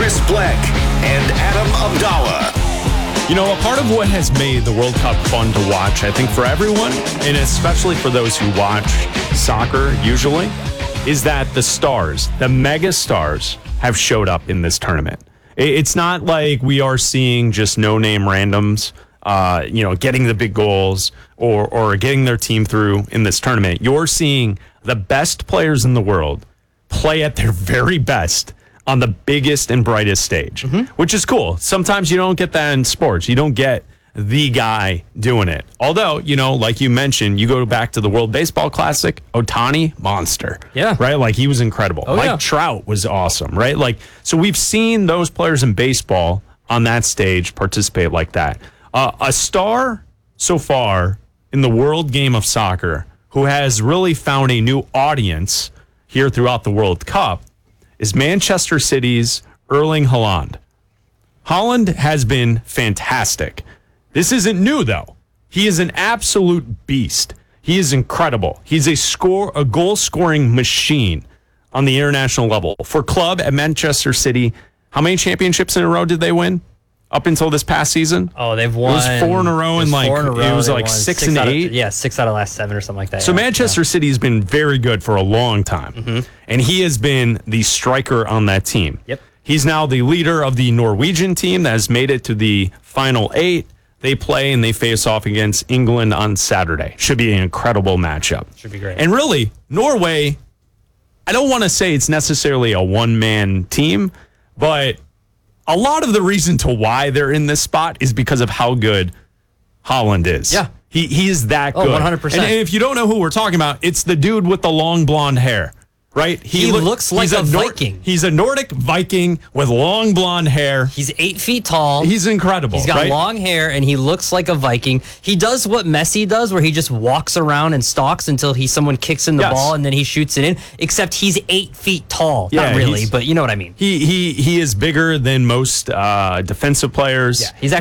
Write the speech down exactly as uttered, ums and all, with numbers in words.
Chris Bleck and Adam Abdallah. You know, a part of what has made the World Cup fun to watch, I think, for everyone, and especially for those who watch soccer usually, is that the stars, the mega stars, have showed up in this tournament. It's not like we are seeing just no-name randoms, uh, you know, getting the big goals or, or getting their team through in this tournament. You're seeing the best players in the world play at their very best on the biggest and brightest stage, mm-hmm. which is cool. Sometimes you don't get that in sports. You don't get the guy doing it. Although, you know, like you mentioned, you go back to the World Baseball Classic, Ohtani, monster. Yeah. Right? Like, he was incredible. Oh, Mike yeah. Trout was awesome, right? Like, so we've seen those players in baseball on that stage participate like that. Uh, a star so far in the world game of soccer who has really found a new audience here throughout the World Cup is Manchester City's Erling Haaland. Haaland has been fantastic. This isn't new, though. He is an absolute beast. He is incredible. He's a score, a goal-scoring machine on the international level. For club at Manchester City, how many championships in a row did they win up until this past season? Oh, they've won. It was four in a row, and like in a row. it was They like won six, six and out eight. Of, yeah, six out of the last seven or something like that. So yeah. Manchester yeah. City has been very good for a long time, mm-hmm. and he has been the striker on that team. Yep. He's now the leader of the Norwegian team that has made it to the final eight. They play and they face off against England on Saturday. Should be an incredible matchup. Should be great. And really, Norway, I don't want to say it's necessarily a one-man team, but a lot of the reason to why they're in this spot is because of how good Haaland is. Yeah. He he is that Oh, good. one hundred percent. And if you don't know who we're talking about, it's the dude with the long blonde hair, right? He look- looks like he's a Nor- Viking. He's a Nordic Viking with long blonde hair. He's eight feet tall. He's incredible. He's got right? long hair, and he looks like a Viking. He does what Messi does, where he just walks around and stalks until he someone kicks in the Yes. ball, and then he shoots it in. Except he's eight feet tall. Yeah, Not really, he's- but you know what I mean. He he he is bigger than most uh, defensive players. Yeah, he's